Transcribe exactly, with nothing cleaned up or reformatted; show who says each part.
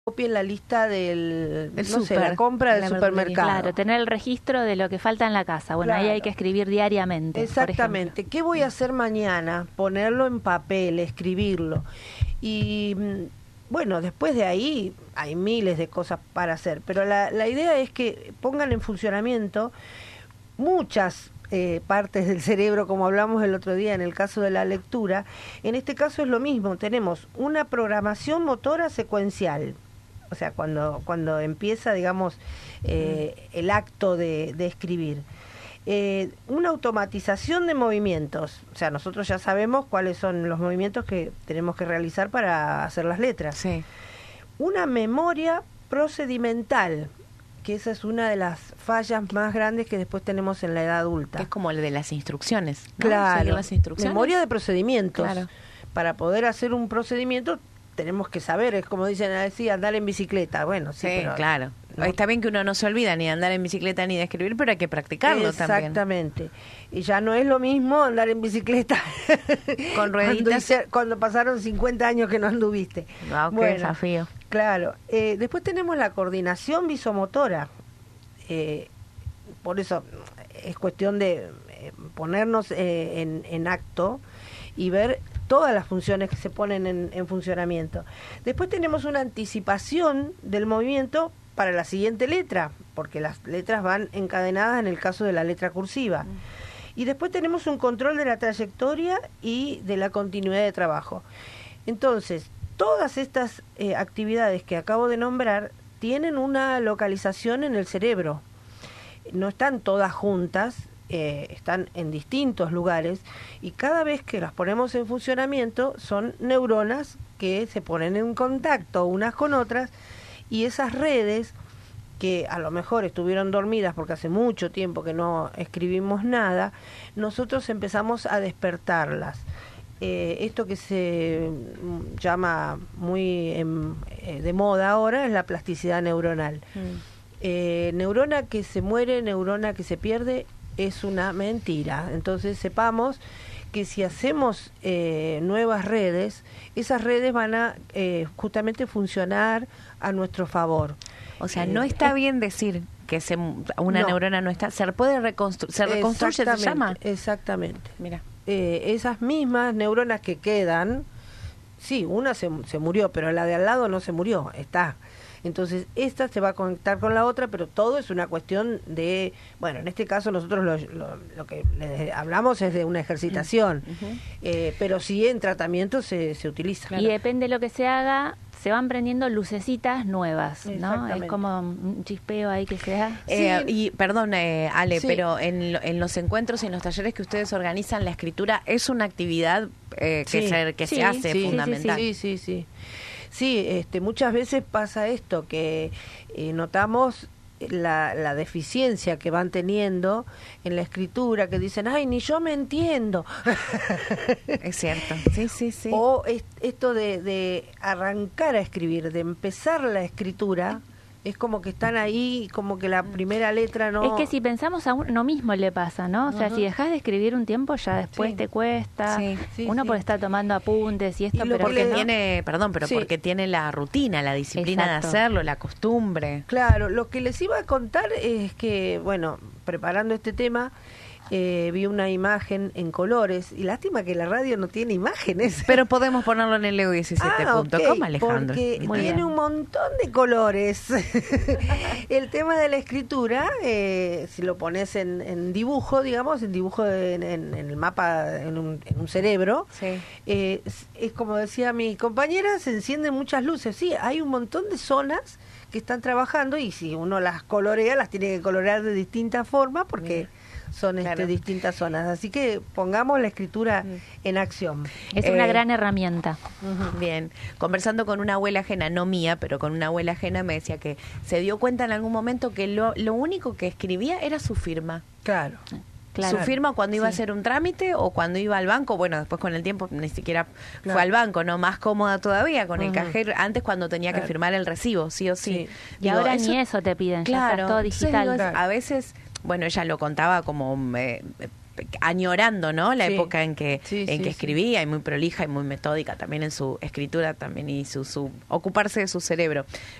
Speaker 1: copien la lista del,
Speaker 2: El
Speaker 1: no sé,
Speaker 2: súper,
Speaker 1: la compra del
Speaker 2: la
Speaker 1: supermercado.
Speaker 3: Claro, tener el registro de lo que falta en la casa. Bueno,
Speaker 1: Claro.
Speaker 3: ahí hay que escribir diariamente.
Speaker 1: Exactamente. ¿Qué voy a hacer mañana? Ponerlo en papel, escribirlo. Y mm, bueno, después de ahí hay miles de cosas para hacer, pero la, la idea es que pongan en funcionamiento muchas eh, partes del cerebro, como hablamos el otro día en el caso de la lectura. En este caso es lo mismo, tenemos una programación motora secuencial. O sea, cuando, cuando empieza, digamos, eh, el acto de, de escribir. Eh, una automatización de movimientos. O sea, nosotros ya sabemos cuáles son los movimientos que tenemos que realizar para hacer las letras.
Speaker 2: Sí.
Speaker 1: Una memoria procedimental, que esa es una de las fallas más grandes que después tenemos en la edad adulta.
Speaker 2: Que es como el de las instrucciones, ¿no?
Speaker 1: Claro,
Speaker 2: Seguir las instrucciones.
Speaker 1: memoria de procedimientos.
Speaker 2: Claro.
Speaker 1: Para poder hacer un procedimiento tenemos que saber, es como dicen así, andar en bicicleta. Bueno, sí,
Speaker 2: Sí,
Speaker 1: pero
Speaker 2: claro.
Speaker 1: no.
Speaker 2: Está bien que uno no se olvida ni de andar en bicicleta ni de escribir, pero hay que practicarlo también.
Speaker 1: Exactamente. Y ya no es lo mismo andar en bicicleta
Speaker 2: Con
Speaker 1: cuando,
Speaker 2: rueditas.
Speaker 1: hice- cuando pasaron cincuenta años que no anduviste.
Speaker 2: Wow, qué
Speaker 1: Bueno,
Speaker 2: desafío.
Speaker 1: Claro. Eh, después tenemos la coordinación visomotora. Eh, por eso es cuestión de eh, ponernos eh, en, en acto y ver todas las funciones que se ponen en, en funcionamiento. Después tenemos una anticipación del movimiento para la siguiente letra, porque las letras van encadenadas en el caso de la letra cursiva. Y después tenemos un control de la trayectoria y de la continuidad de trabajo. Entonces, todas estas eh, actividades que acabo de nombrar tienen una localización en el cerebro. No están todas juntas, eh, están en distintos lugares, y cada vez que las ponemos en funcionamiento son neuronas que se ponen en contacto unas con otras, y esas redes que a lo mejor estuvieron dormidas porque hace mucho tiempo que no escribimos nada, nosotros empezamos a despertarlas. Eh, esto que se llama muy em, eh, de moda ahora es la plasticidad neuronal.
Speaker 2: Mm.
Speaker 1: Eh, neurona que se muere, neurona que se pierde, es una mentira. Entonces sepamos que si hacemos eh, nuevas redes, esas redes van a eh, justamente funcionar a nuestro favor.
Speaker 2: O sea,
Speaker 1: Eh,
Speaker 2: no está
Speaker 1: es-
Speaker 2: bien decir que se, una
Speaker 1: No.
Speaker 2: neurona no está. Se puede reconstruir. Se reconstruye, se
Speaker 1: Exactamente,
Speaker 2: llama.
Speaker 1: Exactamente.
Speaker 2: Mira.
Speaker 1: Eh, esas mismas neuronas que quedan, sí, una se, se murió, pero la de al lado no se murió, está. Entonces, esta se va a conectar con la otra, pero todo es una cuestión de, bueno, en este caso nosotros lo, lo, lo que le hablamos es de una ejercitación,
Speaker 2: Ujú.
Speaker 1: eh, pero sí en tratamiento se, se utiliza.
Speaker 3: Y depende de lo que se haga, se van prendiendo lucecitas nuevas, ¿no?
Speaker 1: Exactamente.
Speaker 3: Es como un chispeo ahí que se da.
Speaker 2: Eh,
Speaker 1: Sí.
Speaker 2: y perdón, eh, Ale,
Speaker 1: Sí.
Speaker 2: pero en, lo- en los encuentros y en los talleres que ustedes organizan, la escritura es una actividad eh, que,
Speaker 1: Sí.
Speaker 2: se, que
Speaker 3: Sí,
Speaker 2: se hace
Speaker 3: sí, sí,
Speaker 2: fundamental.
Speaker 1: Sí, sí, sí. Sí, este, muchas veces pasa esto, que eh, notamos la, la deficiencia que van teniendo en la escritura, que dicen, ay, ni yo me entiendo.
Speaker 2: Es cierto. Sí, sí, sí.
Speaker 1: O es- esto de, de arrancar a escribir, de empezar la escritura, es como que están ahí, como que la primera letra no...
Speaker 3: Es que si pensamos a uno mismo le pasa, ¿no? O sea,
Speaker 1: Ajá.
Speaker 3: si dejas de escribir un tiempo ya después
Speaker 1: Sí.
Speaker 3: te cuesta.
Speaker 2: Sí,
Speaker 1: sí,
Speaker 3: uno
Speaker 1: sí.
Speaker 3: por estar tomando apuntes y esto,
Speaker 1: Y lo
Speaker 3: pero
Speaker 2: porque
Speaker 3: que no.
Speaker 2: tiene, perdón, pero
Speaker 1: Sí.
Speaker 2: porque tiene la rutina, la disciplina
Speaker 3: Exacto.
Speaker 2: de hacerlo, la costumbre.
Speaker 1: Claro, lo que les iba a contar es que, bueno, preparando este tema, eh, vi una imagen en colores, y lástima que la radio no tiene imágenes.
Speaker 2: Pero podemos ponerlo en el Leo diecisiete
Speaker 1: Ah,
Speaker 2: punto
Speaker 1: ok,
Speaker 2: com, Alejandro.
Speaker 1: porque
Speaker 3: Muy
Speaker 1: tiene
Speaker 3: bien.
Speaker 1: un montón de colores. El tema de la escritura, eh, si lo pones en, en dibujo, digamos, en dibujo de- en, en- en el mapa, en un, en un cerebro,
Speaker 2: Sí.
Speaker 1: eh, es, es como decía mi compañera, se encienden muchas luces. Sí, hay un montón de zonas que están trabajando, y si uno las colorea, las tiene que colorear de distintas formas porque son este,
Speaker 2: Claro.
Speaker 1: distintas zonas. Así que pongamos la escritura en acción.
Speaker 3: Es una
Speaker 2: Eh,
Speaker 3: gran herramienta.
Speaker 2: Bien, conversando con una abuela ajena, no mía, pero con una abuela ajena, me decía que se dio cuenta en algún momento que lo, lo único que escribía era su firma.
Speaker 1: Claro.
Speaker 3: Claro.
Speaker 2: Su firma cuando iba a
Speaker 1: Sí.
Speaker 2: hacer un trámite o cuando iba al banco. Bueno, después con el tiempo ni siquiera
Speaker 1: Claro.
Speaker 2: fue al banco, ¿no? Más cómoda todavía con el
Speaker 1: Ujú.
Speaker 2: cajero. Antes cuando tenía que
Speaker 1: Claro.
Speaker 2: firmar el recibo, sí o sí.
Speaker 1: Sí.
Speaker 3: Y
Speaker 2: Digo,
Speaker 3: ahora
Speaker 2: eso-
Speaker 3: ni eso te piden, ya
Speaker 2: Claro,
Speaker 3: está todo
Speaker 2: entonces
Speaker 3: digital.
Speaker 2: digo,
Speaker 1: Claro.
Speaker 2: a veces, bueno, ella lo contaba como eh, añorando, ¿no? La
Speaker 1: Sí.
Speaker 2: época en que
Speaker 1: Sí,
Speaker 2: en
Speaker 1: sí,
Speaker 2: que
Speaker 1: sí.
Speaker 2: escribía, y muy prolija y muy metódica también en su escritura también y su, su ocuparse de su cerebro.